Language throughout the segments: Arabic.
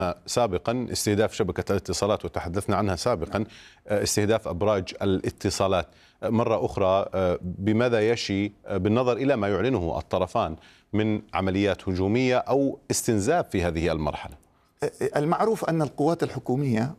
سابقا استهداف شبكة الاتصالات وتحدثنا عنها سابقا، استهداف أبراج الاتصالات مرة أخرى. بماذا يشي بالنظر إلى ما يعلنه الطرفان من عمليات هجومية أو استنزاف في هذه المرحلة؟ المعروف أن القوات الحكومية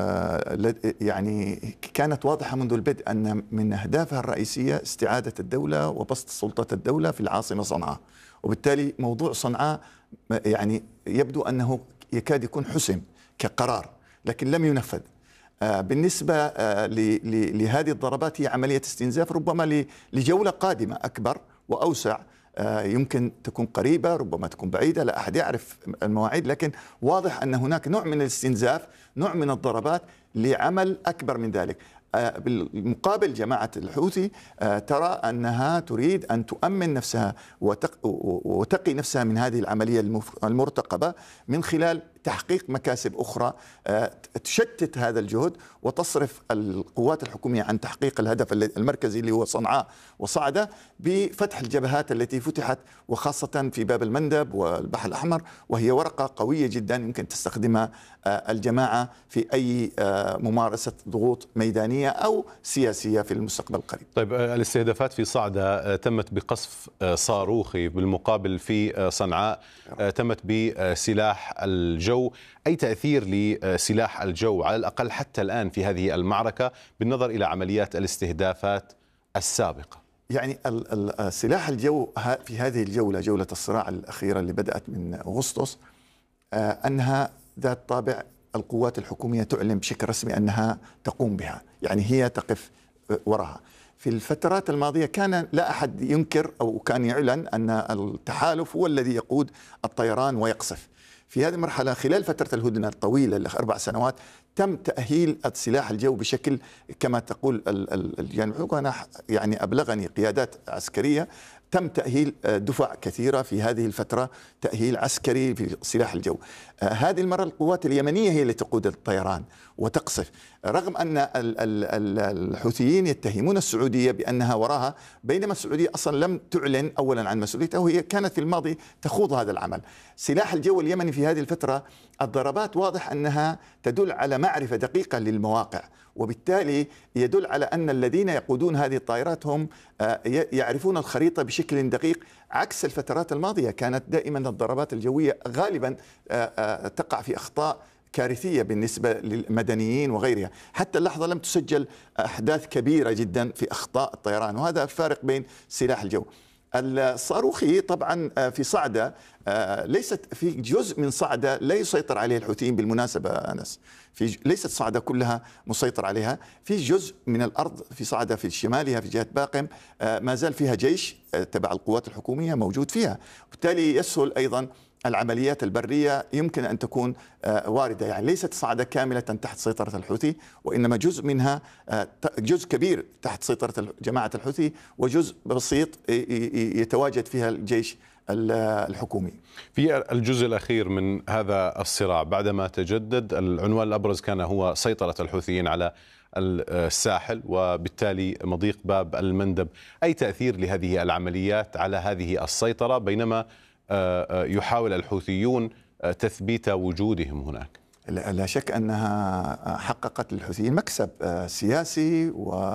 يعني كانت واضحة منذ البدء أن من أهدافها الرئيسية استعادة الدولة وبسط سلطة الدولة في العاصمة صنعاء، وبالتالي موضوع صنعاء يعني يبدو أنه يكاد يكون حسم كقرار لكن لم ينفذ. بالنسبة لهذه الضربات هي عملية استنزاف ربما لجولة قادمة أكبر وأوسع، يمكن تكون قريبة ربما تكون بعيدة، لا أحد يعرف المواعيد، لكن واضح أن هناك نوع من الاستنزاف، نوع من الضربات لعمل أكبر من ذلك. بالمقابل جماعة الحوثي ترى أنها تريد أن تؤمن نفسها وتقي نفسها من هذه العملية المرتقبة من خلال تحقيق مكاسب أخرى تشتت هذا الجهد وتصرف القوات الحكومية عن تحقيق الهدف المركزي اللي هو صنعاء وصعدة بفتح الجبهات التي فتحت، وخاصة في باب المندب والبحر الأحمر، وهي ورقة قوية جدا يمكن تستخدمها الجماعة في أي ممارسة ضغوط ميدانية أو سياسية في المستقبل القريب. طيب، الاستهدافات في صعدة تمت بقصف صاروخي، بالمقابل في صنعاء تمت بسلاح الجو. أي تأثير لسلاح الجو على الأقل حتى الآن في هذه المعركة بالنظر إلى عمليات الاستهدافات السابقة؟ يعني سلاح الجو في هذه الجولة، جولة الصراع الأخيرة اللي بدأت من أغسطس، أنها ذات طابع القوات الحكومية تعلن بشكل رسمي أنها تقوم بها، يعني هي تقف وراها. في الفترات الماضية كان لا أحد ينكر أو كان يعلن أن التحالف هو الذي يقود الطيران ويقصف. في هذه المرحلة خلال فترة الهدنة الطويلة ل4 سنوات تم تأهيل سلاح الجو بشكل كما تقول أنا يعني أبلغني قيادات عسكرية تم تأهيل دفع كثيرة في هذه الفترة، تأهيل عسكري في سلاح الجو. هذه المرة القوات اليمنية هي التي تقود الطيران وتقصف، رغم أن الحوثيين يتهمون السعودية بأنها وراها، بينما السعودية أصلا لم تعلن أولا عن مسؤوليتها، وهي كانت في الماضي تخوض هذا العمل. سلاح الجو اليمني في هذه الفترة الضربات واضح أنها تدل على معرفة دقيقة للمواقع، وبالتالي يدل على أن الذين يقودون هذه الطائرات هم يعرفون الخريطة بشكل دقيق، عكس الفترات الماضية كانت دائما الضربات الجوية غالبا تقع في أخطاء كارثية بالنسبة للمدنيين وغيرها. حتى اللحظة لم تسجل أحداث كبيرة جدا في أخطاء الطيران، وهذا الفارق بين سلاح الجو. الصاروخي طبعا في صعدة ليست في جزء من صعدة لا يسيطر عليه الحوثيين بالمناسبة أنس، ليست صعدة كلها مسيطر عليها، في جزء من الأرض في صعدة في شمالها في جهة باقم ما زال فيها جيش تبع القوات الحكومية موجود فيها، وبالتالي يسهل أيضا العمليات البرية يمكن أن تكون واردة. يعني ليست صعدة كاملة تحت سيطرة الحوثي، وإنما جزء منها جزء كبير تحت سيطرة جماعة الحوثي، وجزء بسيط يتواجد فيها الجيش الحكومي. في الجزء الأخير من هذا الصراع بعدما تجدد، العنوان الأبرز كان هو سيطرة الحوثيين على الساحل وبالتالي مضيق باب المندب. أي تأثير لهذه العمليات على هذه السيطرة بينما يحاول الحوثيون تثبيت وجودهم هناك؟ لا شك أنها حققت للحوثيين مكسب سياسي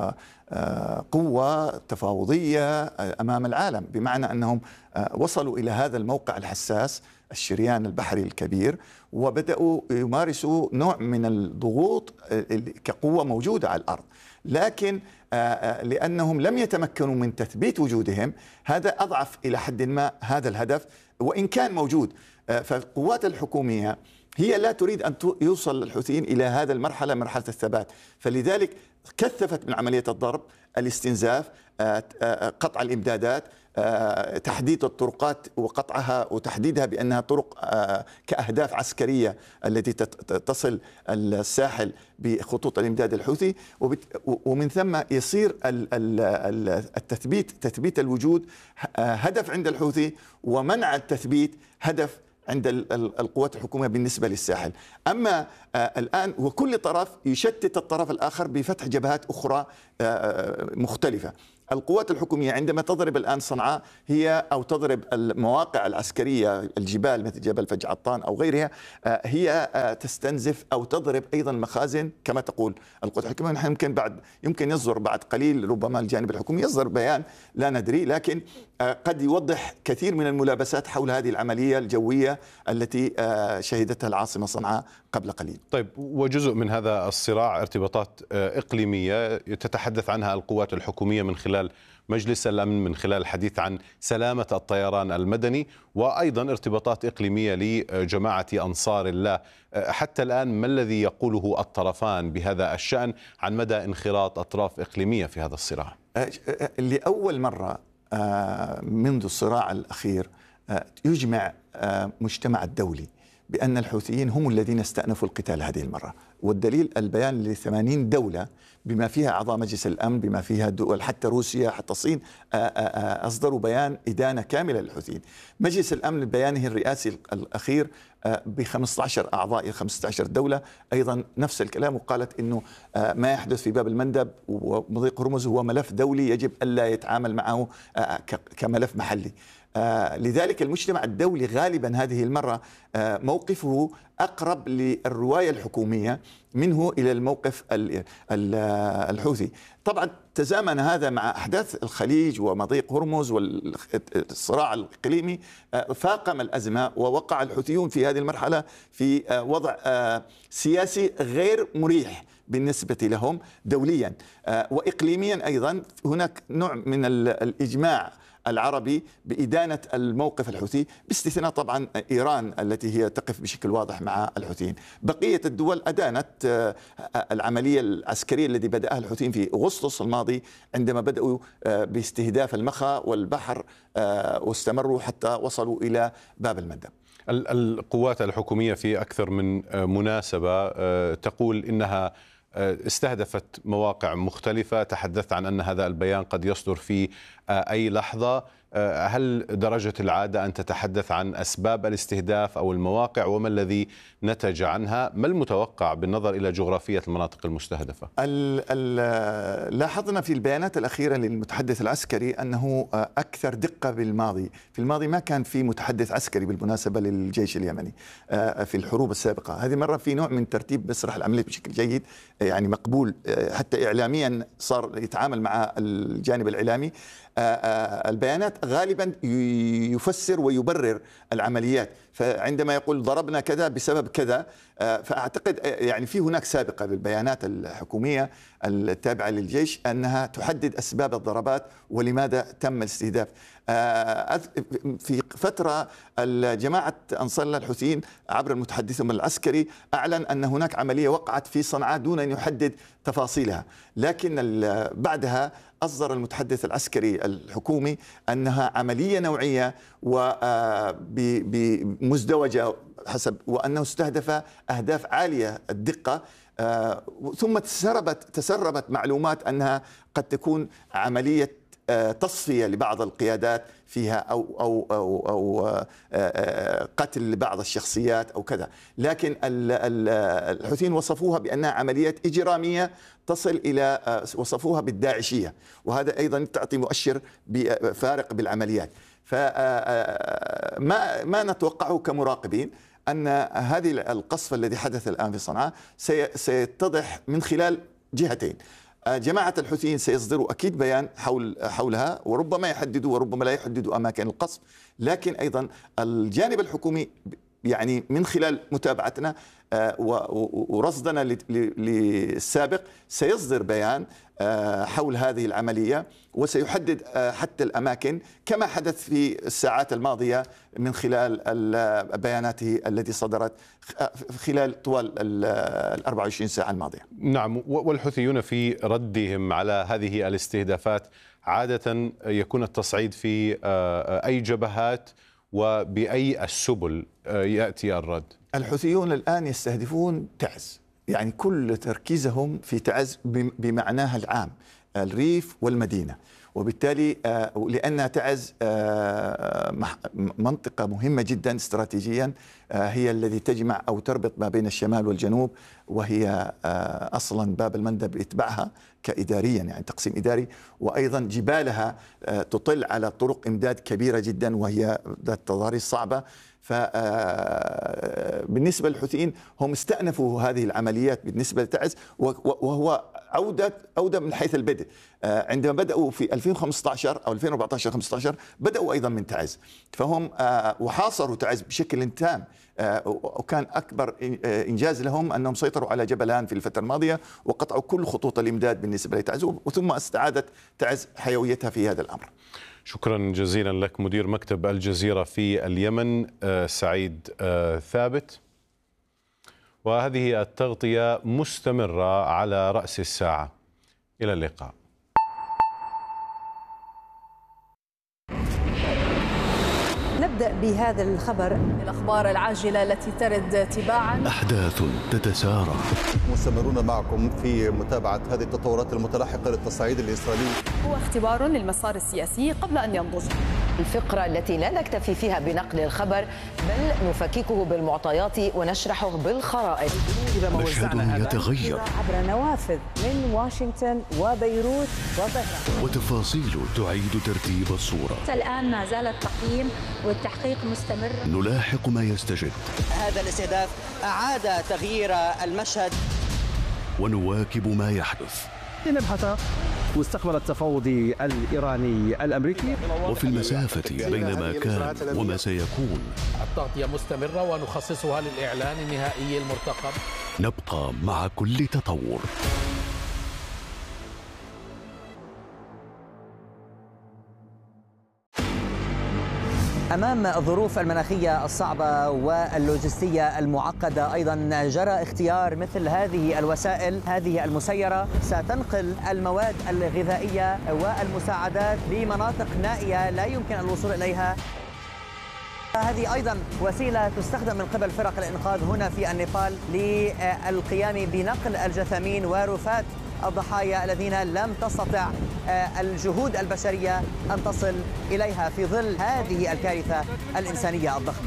وقوة تفاوضية أمام العالم، بمعنى أنهم وصلوا إلى هذا الموقع الحساس الشريان البحري الكبير، وبدأوا يمارسوا نوع من الضغوط كقوة موجودة على الأرض، لكن لأنهم لم يتمكنوا من تثبيت وجودهم هذا أضعف إلى حد ما هذا الهدف، وإن كان موجود. فالقوات الحكومية هي لا تريد أن يوصل الحوثيين إلى هذا المرحلة، مرحلة الثبات، فلذلك كثفت من عملية الضرب، الاستنزاف، قطع الإمدادات، تحديد الطرقات وقطعها وتحديدها بأنها طرق كأهداف عسكرية التي تصل الساحل بخطوط الإمداد الحوثي، ومن ثم يصير تثبيت الوجود هدف عند الحوثي، ومنع التثبيت هدف عند القوات الحكومية بالنسبة للساحل. أما الآن وكل طرف يشتت الطرف الآخر بفتح جبهات أخرى مختلفة. القوات الحكومية عندما تضرب الآن صنعاء هي أو تضرب المواقع العسكرية، الجبال مثل جبل فجعطان أو غيرها، هي تستنزف أو تضرب أيضا مخازن كما تقول القوات الحكومية. نحن يمكن يصدر بعد قليل ربما الجانب الحكومي يصدر بيان لا ندري، لكن قد يوضح كثير من الملابسات حول هذه العملية الجوية التي شهدتها العاصمة صنعاء قبل قليل. طيب، وجزء من هذا الصراع ارتباطات إقليمية تتحدث عنها القوات الحكومية من خلال مجلس الأمن، من خلال الحديث عن سلامة الطيران المدني، وأيضا ارتباطات إقليمية لجماعة أنصار الله. حتى الآن ما الذي يقوله الطرفان بهذا الشأن عن مدى انخراط أطراف إقليمية في هذا الصراع؟ لأول مرة منذ الصراع الأخير يجمع مجتمع الدولي بأن الحوثيين هم الذين استأنفوا القتال هذه المرة، والدليل البيان ل80 دولة بما فيها أعضاء مجلس الأمن، بما فيها دول حتى روسيا حتى الصين أصدروا بيان إدانة كاملة للحوثيين. مجلس الأمن ببيانه الرئاسي الأخير ب15 أعضاء إلى 15 دولة أيضا نفس الكلام، وقالت إنه ما يحدث في باب المندب ومضيق هرمز هو ملف دولي يجب ألا يتعامل معه كملف محلي. لذلك المجتمع الدولي غالبا هذه المرة موقفه أقرب للرواية الحكومية منه إلى الموقف الحوثي. طبعا تزامن هذا مع أحداث الخليج ومضيق هرمز والصراع الإقليمي، فاقم الأزمة ووقع الحوثيون في هذه المرحلة في وضع سياسي غير مريح بالنسبة لهم دوليا وإقليميا. أيضا هناك نوع من الإجماع العربي بإدانة الموقف الحوثي، باستثناء طبعا إيران التي هي تقف بشكل واضح مع الحوثيين. بقية الدول أدانت العملية العسكرية التي بدأها الحوثيين في أغسطس الماضي عندما بدأوا باستهداف المخا والبحر واستمروا حتى وصلوا إلى باب المندب. القوات الحكومية في أكثر من مناسبة تقول إنها استهدفت مواقع مختلفة، تحدثت عن أن هذا البيان قد يصدر في أي لحظة. هل درجة العادة أن تتحدث عن أسباب الاستهداف أو المواقع وما الذي نتج عنها؟ ما المتوقع بالنظر إلى جغرافية المناطق المستهدفة؟ لاحظنا في البيانات الأخيرة للمتحدث العسكري أنه أكثر دقة بالماضي. في الماضي ما كان في متحدث عسكري بالمناسبة للجيش اليمني في الحروب السابقة. هذه مرة في نوع من ترتيب بسرح العملية بشكل جيد، يعني مقبول حتى إعلاميا صار يتعامل مع الجانب الإعلامي. البيانات غالبا يفسر ويبرر العمليات، فعندما يقول ضربنا كذا بسبب كذا، فأعتقد يعني في هناك سابقة بالبيانات الحكومية التابعة للجيش أنها تحدد أسباب الضربات ولماذا تم الاستهداف. في فترة جماعة أنصار الله الحوثيين عبر المتحدث العسكري أعلن أن هناك عملية وقعت في صنعاء دون أن يحدد تفاصيلها، لكن بعدها أصدر المتحدث العسكري الحكومي أنها عملية نوعية ومزدوجة حسب، وأنه استهدف أهداف عالية الدقة. ثم تسربت معلومات أنها قد تكون عملية تصفية لبعض القيادات فيها أو قتل لبعض الشخصيات أو كذا، لكن الحوثيين وصفوها بأنها عمليات إجرامية تصل إلى وصفوها بالداعشية، وهذا أيضا تعطي مؤشر بفارق بالعمليات. فما نتوقعه كمراقبين أن هذه القصف الذي حدث الآن في صنعاء سيتضح من خلال جهتين. جماعة الحوثيين سيصدروا أكيد بيان حولها، وربما يحددوا وربما لا يحددوا أماكن القصف، لكن أيضا الجانب الحكومي يعني من خلال متابعتنا ورصدنا للسابق سيصدر بيان حول هذه العملية وسيحدد حتى الأماكن كما حدث في الساعات الماضية من خلال بياناته التي صدرت خلال طوال 24 ساعة الماضية. نعم، والحوثيون في ردهم على هذه الاستهدافات عادة يكون التصعيد في أي جبهات وبأي السبل يأتي الرد؟ الحوثيون الآن يستهدفون تعز، يعني كل تركيزهم في تعز بمعناها العام، الريف والمدينة، وبالتالي لأن تعز منطقة مهمة جدا استراتيجيا، هي الذي تجمع أو تربط ما بين الشمال والجنوب، وهي أصلا باب المندب يتبعها كإداريا، يعني تقسيم إداري، وأيضا جبالها تطل على طرق إمداد كبيرة جدا وهي ذات تضاريس صعبة. فبالنسبة للحوثيين هم استأنفوا هذه العمليات بالنسبة لتعز، وهو عودة من حيث البدء. عندما بدأوا في 2015 أو 2014-15 بدأوا أيضا من تعز، فهم وحاصروا تعز بشكل تام، وكان أكبر إنجاز لهم أنهم سيطروا على جبلان في الفترة الماضية وقطعوا كل خطوط الإمداد بالنسبة لتعز، وثم استعادت تعز حيويتها في هذا الأمر. شكرا جزيلا لك مدير مكتب الجزيرة في اليمن سعيد ثابت. وهذه التغطية مستمرة على رأس الساعة. إلى اللقاء. نبدأ بهذا الخبر، الأخبار العاجلة التي ترد تباعا. أحداث تتسارع. مستمرون معكم في متابعة هذه التطورات المتلاحقة للتصعيد الإسرائيلي. هو اختبار للمسار السياسي قبل أن ينضج. الفقرة التي لا نكتفي فيها بنقل الخبر، بل نفككه بالمعطيات ونشرحه بالخرائط. مشهد يتغير عبر نوافذ من واشنطن وبيروت وطهران، وتفاصيل تعيد ترتيب الصورة. الآن ما زال التقييم والتحقيق مستمر. نلاحق ما يستجد. هذا الاستهداف أعاد تغيير المشهد، ونواكب ما يحدث. لنبحث مستقبل التفاوض الإيراني الأمريكي، وفي المسافة بين ما كان وما سيكون. التغطية مستمرة ونخصصها للإعلان النهائي المرتقب. نبقى مع كل تطور. أمام الظروف المناخية الصعبة واللوجستية المعقدة، أيضا جرى اختيار مثل هذه الوسائل، هذه المسيرة ستنقل المواد الغذائية والمساعدات لمناطق نائية لا يمكن الوصول إليها. هذه أيضا وسيلة تستخدم من قبل فرق الإنقاذ هنا في النيبال للقيام بنقل الجثامين ورفات الضحايا الذين لم تستطع الجهود البشرية أن تصل إليها في ظل هذه الكارثة الإنسانية الضخمة.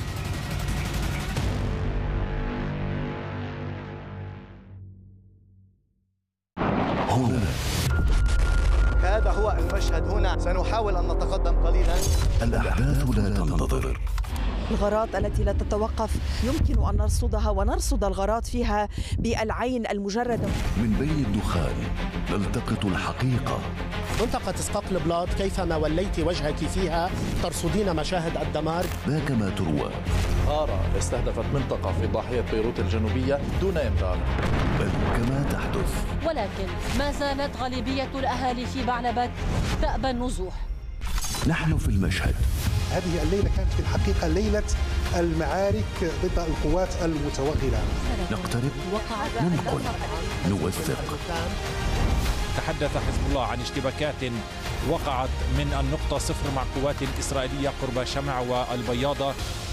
هنا هذا هو المشهد. هنا سنحاول أن نتقدم قليلا. الأحداث لا تنتظر. الغارات التي لا تتوقف يمكن أن نرصدها ونرصد الغارات فيها بالعين المجردة. من بين الدخان نلتقط الحقيقة. منطقة اسقاق بلاد كيفما وليت وجهك فيها ترصدين مشاهد الدمار. ذاك ما تروى. غارة استهدفت منطقة في ضاحية بيروت الجنوبية دون إمرار. بل كما تحدث. ولكن ما زالت غالبية الأهالي في بعلبك تأبى النزوح. نحن في المشهد. هذه الليلة كانت في الحقيقة ليلة المعارك ضد القوات المتوغلة. نقترب، ننقل، نوثق. تحدث حزب الله عن اشتباكات وقعت من النقطة 0 مع قوات إسرائيلية قرب شمع والبياضة.